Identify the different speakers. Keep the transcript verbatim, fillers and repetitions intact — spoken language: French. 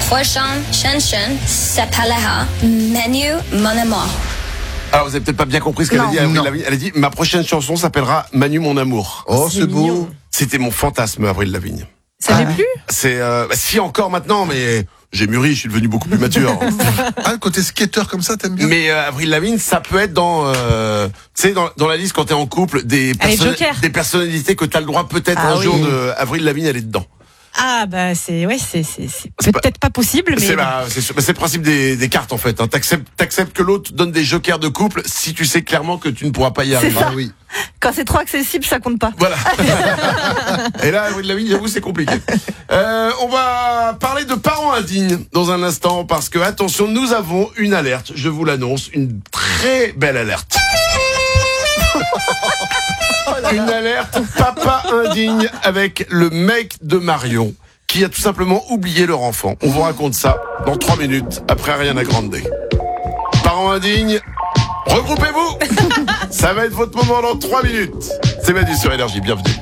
Speaker 1: prochaine chanson s'appellera Manu mon amour.
Speaker 2: Alors vous avez peut-être pas bien compris ce qu'elle
Speaker 3: Non,
Speaker 2: a dit. Avril
Speaker 3: non.
Speaker 2: Lavigne. Elle a dit ma prochaine chanson s'appellera Manu mon amour.
Speaker 3: Oh, c'est, c'est beau.
Speaker 2: C'était mon fantasme, Avril Lavigne.
Speaker 4: Ça
Speaker 3: Ah.
Speaker 4: l'est plus?
Speaker 2: C'est euh, bah, si encore maintenant, mais j'ai mûri, je suis devenu beaucoup plus mature.
Speaker 3: Ah, le côté skater comme ça, t'aimes bien?
Speaker 2: Mais euh, Avril Lavigne, ça peut être dans, euh, tu sais, dans, dans la liste quand t'es en couple, des,
Speaker 4: Allez,
Speaker 2: perso-
Speaker 4: Joker.
Speaker 2: des personnalités que t'as le droit peut-être
Speaker 4: Ah
Speaker 2: un
Speaker 4: oui.
Speaker 2: jour de Avril Lavigne, elle est dedans.
Speaker 4: Ah, bah, c'est, ouais, c'est, c'est, c'est
Speaker 2: C'est pas-
Speaker 4: peut-être pas possible, mais.
Speaker 2: C'est, bah, c'est, sûr- bah, c'est le principe des, des cartes en fait. Hein. T'acceptes, t'acceptes que l'autre donne des jokers de couple si tu sais clairement que tu ne pourras pas y arriver.
Speaker 3: Ah oui.
Speaker 5: Quand c'est trop accessible, ça compte pas.
Speaker 2: Voilà. Et là, Avril Lavigne, j'avoue, c'est compliqué. Euh, on va parler de parents indignes dans un instant parce que, attention, nous avons une alerte. Je vous l'annonce, une très belle alerte. Une alerte papa indigne avec le mec de Marion qui a tout simplement oublié leur enfant. On vous raconte ça dans trois minutes après Ariana Grande. Parents indignes, regroupez-vous. Ça va être votre moment dans trois minutes. C'est Manu sur Énergie, bienvenue.